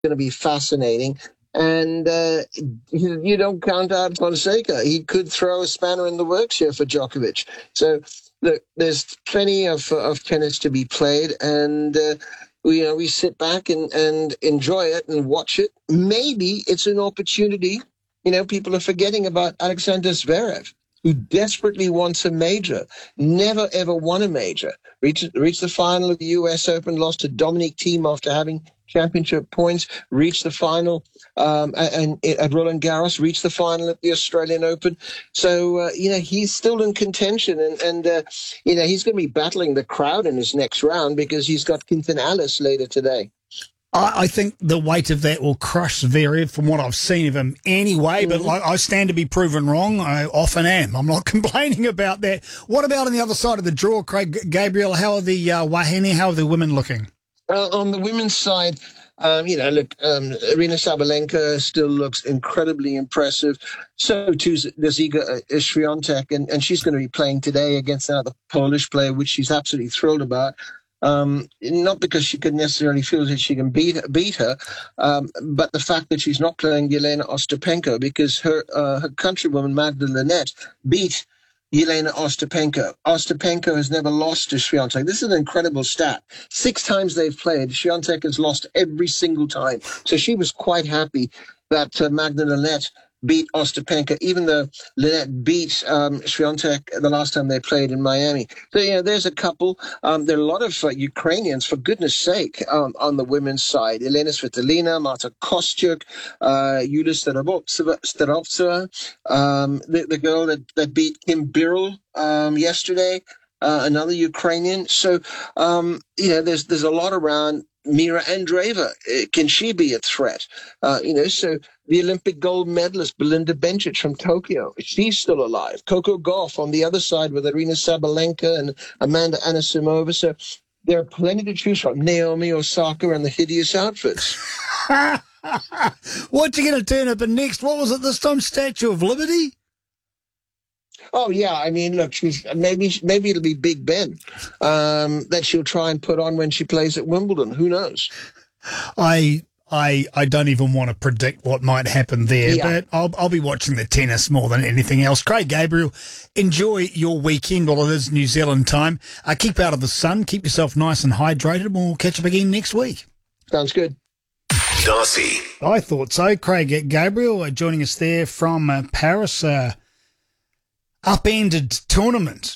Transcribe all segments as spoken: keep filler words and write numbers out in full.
going to be fascinating. And uh, you, you don't count out Fonseca. He could throw a spanner in the works here for Djokovic. So, look, there's plenty of of tennis to be played, and uh, we you know we sit back and, and enjoy it and watch it. Maybe it's an opportunity. You know, people are forgetting about Alexander Zverev, who desperately wants a major, never ever won a major. Reached reached the final of the U S Open, lost to Dominic Thiem after having championship points, reached the final um, and, and at Roland Garros, reached the final at the Australian Open. So, uh, you know, he's still in contention, and, and uh, you know, he's going to be battling the crowd in his next round because he's got Quinton Alice later today. I, I think the weight of that will crush Zverev from what I've seen of him anyway, but mm-hmm. like, I stand to be proven wrong. I often am. I'm not complaining about that. What about on the other side of the draw, Craig Gabriel? How are the uh, Wahine, how are the women looking? Uh, on the women's side, um, you know, look, um, Aryna Sabalenka still looks incredibly impressive. So too does Iga Swiatek, and, and she's going to be playing today against another Polish player, which she's absolutely thrilled about. Um, not because she could necessarily feel that she can beat beat her, um, but the fact that she's not playing Yelena Ostapenko because her uh, her countrywoman Magda Linette beat Yelena Ostapenko. Ostapenko has never lost to Swiatek. This is an incredible stat. Six times they've played, Swiatek has lost every single time. So she was quite happy that uh, Magda Linette beat Ostapenko, even though Linette beat um, Swiatek the last time they played in Miami. So, yeah, there's a couple. Um, there are a lot of uh, Ukrainians, for goodness sake, um, on the women's side. Elena Svitolina, Marta Kostyuk, uh, Yulia Starovtseva, um, the, the girl that, that beat Kim Birrell um, yesterday, uh, another Ukrainian. So, um, you know, there's there's a lot around. Mira Andreeva, can she be a threat? Uh, you know, so the Olympic gold medalist Belinda Bencic from Tokyo, she's still alive. Coco Gauff on the other side with Aryna Sabalenka and Amanda Anisimova. So there are plenty to choose from. Naomi Osaka and the hideous outfits. What's you going to turn up in next? What was it this time? Statue of Liberty? Oh yeah, I mean, look, she's maybe maybe it'll be Big Ben um, that she'll try and put on when she plays at Wimbledon. Who knows? I I I don't even want to predict what might happen there, yeah. but I'll I'll be watching the tennis more than anything else. Craig Gabriel, enjoy your weekend while it is New Zealand time. Uh, keep out of the sun, keep yourself nice and hydrated, and we'll catch up again next week. Sounds good. Darcy. I thought so. Craig Gabriel uh, joining us there from uh, Paris. Uh, upended tournament.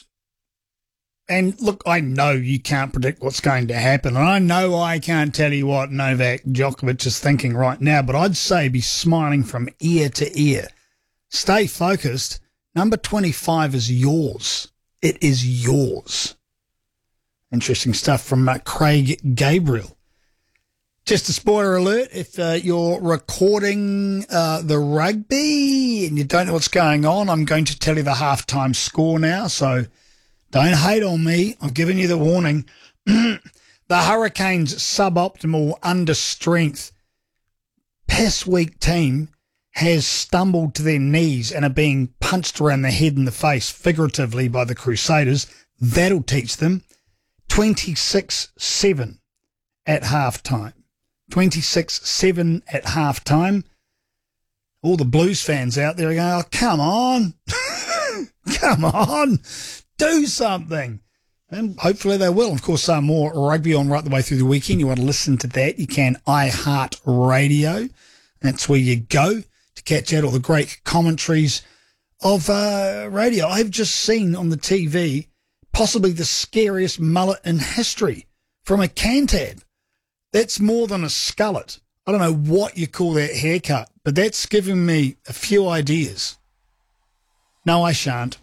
And look, I know you can't predict what's going to happen, and I know I can't tell you what Novak Djokovic is thinking right now, but I'd say be smiling from ear to ear. Stay focused. Number twenty-five is yours. It is yours. Interesting stuff from uh, Craig Gabriel. Just a spoiler alert, if uh, you're recording uh, the rugby and you don't know what's going on, I'm going to tell you the halftime score now, so don't hate on me. I've given you the warning. The Hurricanes' suboptimal, under-strength, piss-weak team has stumbled to their knees and are being punched around the head and the face, figuratively, by the Crusaders. That'll teach them. twenty-six seven at halftime. twenty-six seven at halftime. All the Blues fans out there are going, oh, come on. Come on. Do something. And hopefully they will. Of course, uh, more rugby on right the way through the weekend. You want to listen to that, you can iHeartRadio. That's where you go to catch out all the great commentaries of uh, radio. I've just seen on the T V possibly the scariest mullet in history from a Cantab. That's more than a skullet. I don't know what you call that haircut, but that's given me a few ideas. No, I shan't.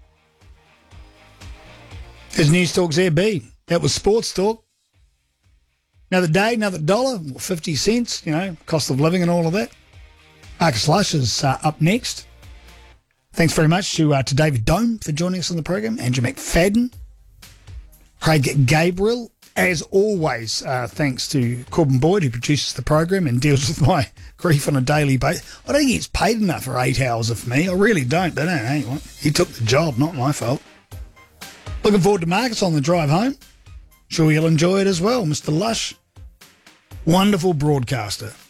There's News Talk's Air B. That was Sports Talk. Another day, another dollar, fifty cents, you know, cost of living and all of that. Marcus Lush is uh, up next. Thanks very much to uh, to David Dome for joining us on the program, Andrew McFadden, Craig Gabriel. As always, uh, thanks to Corbin Boyd, who produces the program and deals with my grief on a daily basis. I don't think he's paid enough for eight hours of me. I really don't. But anyway, he took the job, not my fault. Looking forward to Marcus on the drive home. Sure you'll enjoy it as well, Mister Lush. Wonderful broadcaster.